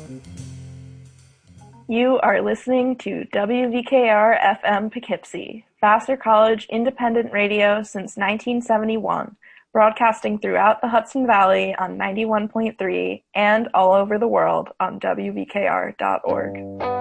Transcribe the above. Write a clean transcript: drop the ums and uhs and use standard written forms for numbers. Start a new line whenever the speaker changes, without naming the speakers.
You are listening to WVKR-FM Poughkeepsie, Vassar College independent radio since 1971, broadcasting throughout the Hudson Valley on 91.3 and all over the world on WVKR.org.